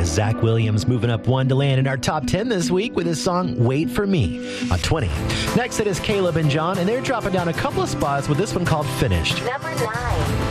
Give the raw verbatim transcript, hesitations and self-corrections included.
is Zach Williams moving up one to land in our top ten this week with his song Wait For Me on twenty. Next it is Caleb and John, and they're dropping down a couple of spots with this one called Finished. Number nine.